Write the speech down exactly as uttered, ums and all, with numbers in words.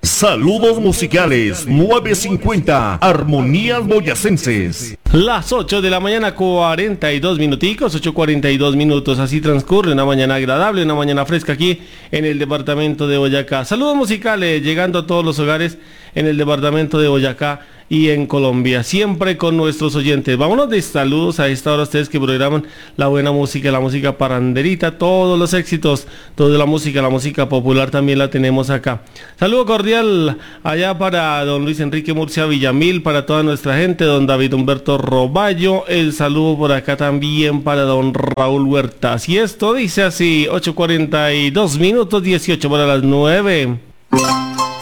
Saludos musicales nueve cincuenta, Armonías Boyacenses. Las ocho de la mañana, cuarenta y dos minuticos, ocho cuarenta y dos minutos, así transcurre una mañana agradable, una mañana fresca aquí en el departamento de Boyacá. Saludos musicales llegando a todos los hogares en el departamento de Boyacá y en Colombia, siempre con nuestros oyentes. Vámonos de saludos a esta hora, ustedes que programan la buena música, la música paranderita, todos los éxitos, toda la música, la música popular también la tenemos acá. Saludo cordial allá para don Luis Enrique Murcia Villamil, para toda nuestra gente, don David Humberto Roballo, el saludo por acá también para don Raúl Huertas. Y esto dice así, ocho cuarenta y dos minutos, dieciocho para las nueve.